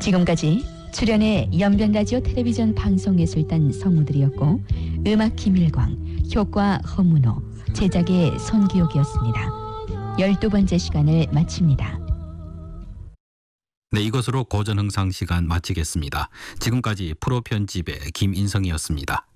지금까지 출연의 연변라디오 텔레비전 방송예술단 성우들이었고 음악 김일광, 효과 허문호, 제작의 손기옥이었습니다. 12번째 시간을 마칩니다. 네, 이것으로 고전흥상 시간 마치겠습니다. 지금까지 프로 편집의 김인성이었습니다.